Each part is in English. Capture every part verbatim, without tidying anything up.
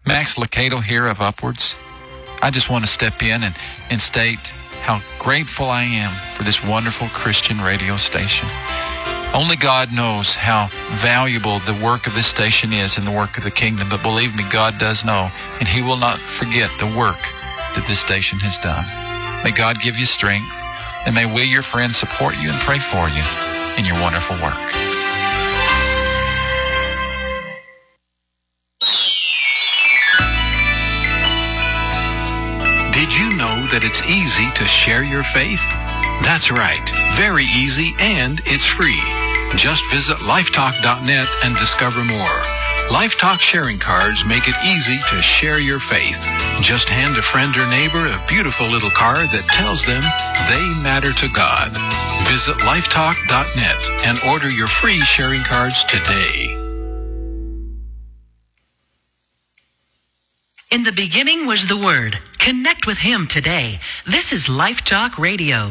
Max Lucado here of Upwards. I just want to step in and, and state how grateful I am for this wonderful Christian radio station. Only God knows how valuable the work of this station is in the work of the kingdom, but believe me, God does know, and He will not forget the work that this station has done. May God give you strength, and may we, your friends, support you and pray for you in your wonderful work. Did you know that it's easy to share your faith? That's right, very easy, and it's free. Just visit lifetalk dot net and discover more. Lifetalk sharing cards make it easy to share your faith. Just hand a friend or neighbor a beautiful little card that tells them they matter to God. Visit lifetalk dot net and order your free sharing cards today. In the beginning was the Word. Connect with Him today. This is Life Talk Radio.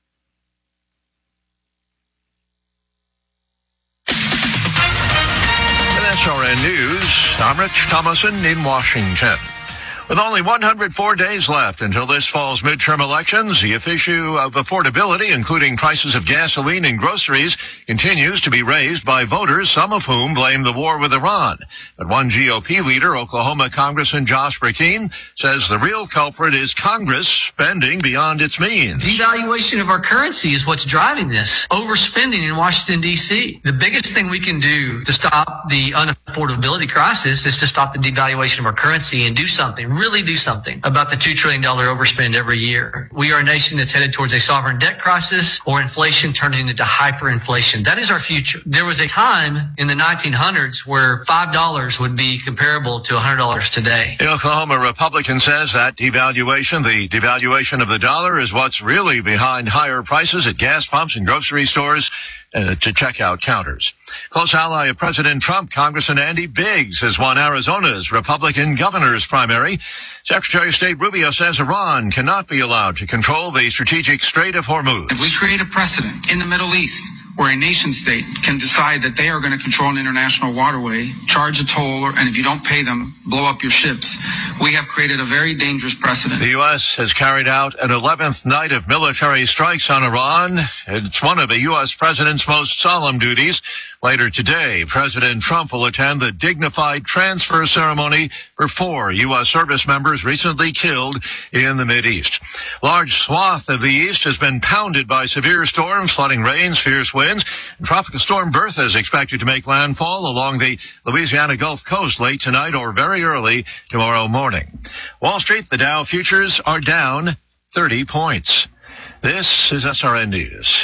S R N News, I'm Rich Thomason in Washington. With only one hundred four days left until this fall's midterm elections, the issue of affordability, including prices of gasoline and groceries, continues to be raised by voters, some of whom blame the war with Iran. But one G O P leader, Oklahoma Congressman Josh Brecheen, says the real culprit is Congress spending beyond its means. Devaluation of our currency is what's driving this. Overspending in Washington, D C The biggest thing we can do to stop the unaffordability crisis is to stop the devaluation of our currency and do something. Really do something about the two trillion dollars overspend every year. We are a nation that's headed towards a sovereign debt crisis or inflation turning into hyperinflation. That is our future. There was a time in the nineteen hundreds where five dollars would be comparable to one hundred dollars today. The Oklahoma Republican says that devaluation, the devaluation of the dollar, is what's really behind higher prices at gas pumps and grocery stores uh, to checkout counters. Close ally of President Trump, Congressman Andy Biggs, has won Arizona's Republican governor's primary. Secretary of State Rubio says Iran cannot be allowed to control the strategic Strait of Hormuz. If we create a precedent in the Middle East where a nation state can decide that they are going to control an international waterway, charge a toll, and if you don't pay them, blow up your ships, we have created a very dangerous precedent. The U S has carried out an eleventh night of military strikes on Iran. It's one of the U S president's most solemn duties. Later today, President Trump will attend the dignified transfer ceremony for four U S service members recently killed in the Mideast. Large swath of the East has been pounded by severe storms, flooding rains, fierce winds. And Tropical Storm Bertha is expected to make landfall along the Louisiana Gulf Coast late tonight or very early tomorrow morning. Wall Street, the Dow futures are down thirty points. This is S R N News.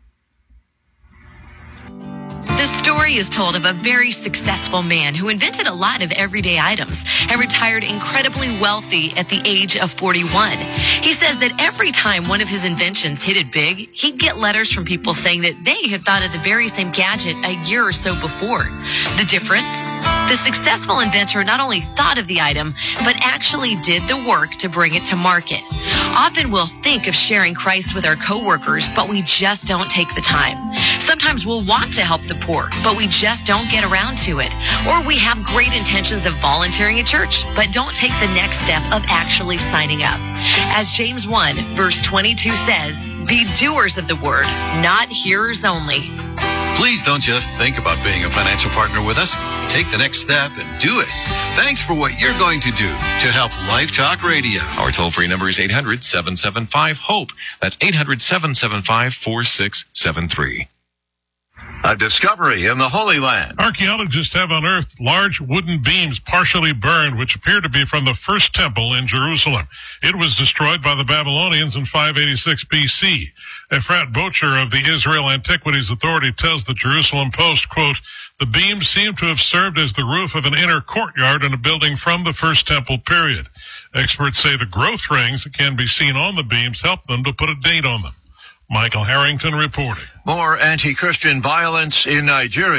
This story is told of a very successful man who invented a lot of everyday items and retired incredibly wealthy at the age of forty-one. He says that every time one of his inventions hit it big, he'd get letters from people saying that they had thought of the very same gadget a year or so before. The difference? The successful inventor not only thought of the item, but actually did the work to bring it to market. Often we'll think of sharing Christ with our coworkers, but we just don't take the time. Sometimes we'll want to help the poor, but we just don't get around to it. Or we have great intentions of volunteering at church, but don't take the next step of actually signing up. As James one, verse twenty-two says, be doers of the word, not hearers only. Please don't just think about being a financial partner with us. Take the next step and do it. Thanks for what you're going to do to help Life Talk Radio. Our toll-free number is eight hundred, seven seven five, HOPE. That's eight hundred, seven seven five, four six seven three. A discovery in the Holy Land. Archaeologists have unearthed large wooden beams partially burned, which appear to be from the first temple in Jerusalem. It was destroyed by the Babylonians in five eighty-six B C. Efrat Bocher of the Israel Antiquities Authority tells the Jerusalem Post, quote, the beams seem to have served as the roof of an inner courtyard in a building from the first temple period. Experts say the growth rings that can be seen on the beams help them to put a date on them. Michael Harrington reporting. More anti-Christian violence in Nigeria.